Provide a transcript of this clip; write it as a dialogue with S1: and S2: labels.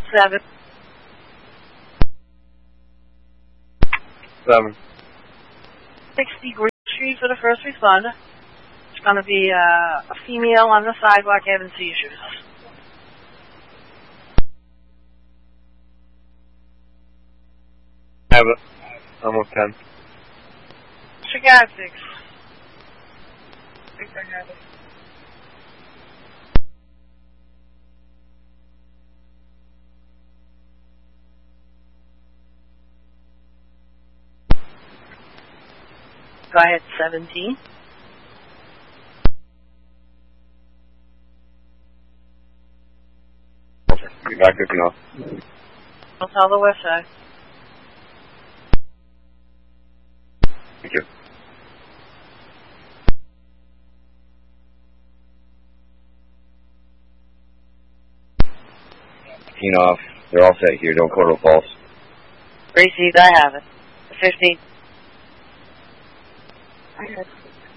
S1: 7.
S2: 7.
S1: 60 Green Street for the first responder. It's going to be a female on the sidewalk having seizures.
S2: Have it. I'm with 10.
S1: Chicago 6. I think I have it. Go ahead, 17.
S2: Be back if you know.
S1: I'll tell the west side.
S2: Thank you.
S3: Off. They're all set here. Don't call false.
S1: Gracie, I have it. 15. I have it.